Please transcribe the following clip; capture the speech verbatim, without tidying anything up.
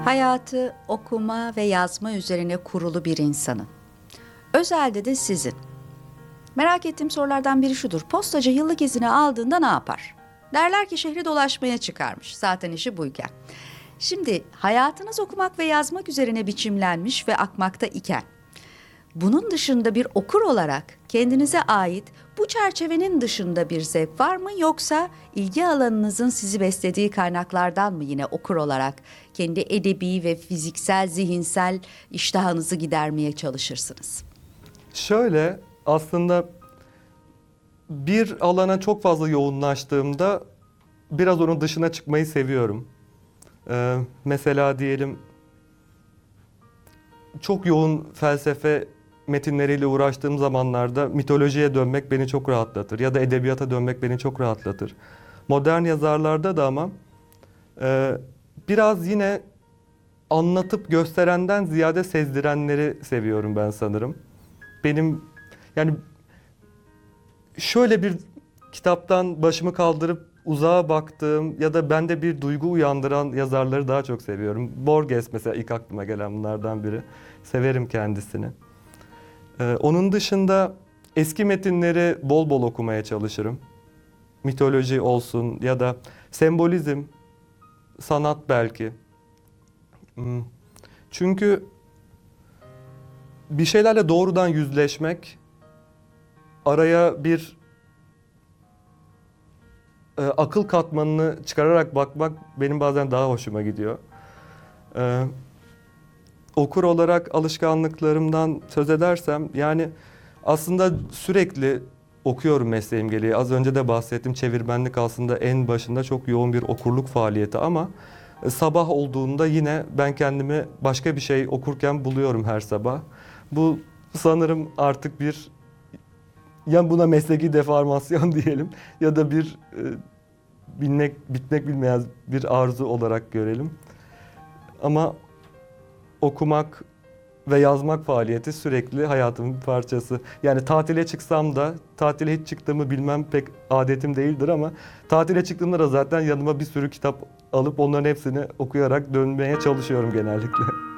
Hayatı okuma ve yazma üzerine kurulu bir insanım. Özelde de sizin. Merak ettiğim sorulardan biri şudur. Postacı yıllık izini aldığında ne yapar? Derler ki şehri dolaşmaya çıkarmış. Zaten işi buyken. Şimdi hayatınız okumak ve yazmak üzerine biçimlenmiş ve akmakta iken, bunun dışında bir okur olarak kendinize ait bu çerçevenin dışında bir zevk var mı, yoksa ilgi alanınızın sizi beslediği kaynaklardan mı yine okur olarak kendi edebi ve fiziksel, zihinsel iştahınızı gidermeye çalışırsınız? Şöyle, aslında bir alana çok fazla yoğunlaştığımda biraz onun dışına çıkmayı seviyorum. Ee, mesela diyelim çok yoğun felsefe metinleriyle uğraştığım zamanlarda mitolojiye dönmek beni çok rahatlatır ya da edebiyata dönmek beni çok rahatlatır. Modern yazarlarda da ama e, biraz yine anlatıp gösterenden ziyade sezdirenleri seviyorum ben sanırım. Benim yani şöyle bir kitaptan başımı kaldırıp uzağa baktığım ya da bende bir duygu uyandıran yazarları daha çok seviyorum. Borges mesela ilk aklıma gelen bunlardan biri. Severim kendisini. Ee, onun dışında eski metinleri bol bol okumaya çalışırım. Mitoloji olsun ya da sembolizm, sanat belki. Hmm. Çünkü bir şeylerle doğrudan yüzleşmek, araya bir e, akıl katmanını çıkararak bakmak benim bazen daha hoşuma gidiyor. Ee, okur olarak alışkanlıklarımdan söz edersem, yani aslında sürekli okuyorum mesleğim gereği. Az önce de bahsettim, çevirmenlik aslında en başında çok yoğun bir okurluk faaliyeti ama e, sabah olduğunda yine ben kendimi başka bir şey okurken buluyorum her sabah. Bu sanırım artık bir, ya buna mesleki deformasyon diyelim ya da bir e, bilmek, bitmek bilmeyen bir arzu olarak görelim. Ama okumak ve yazmak faaliyeti sürekli hayatımın bir parçası. Yani tatile çıksam da, tatile hiç çıktığımı bilmem pek adetim değildir ama tatile çıktığımda da zaten yanıma bir sürü kitap alıp onların hepsini okuyarak dönmeye çalışıyorum genellikle.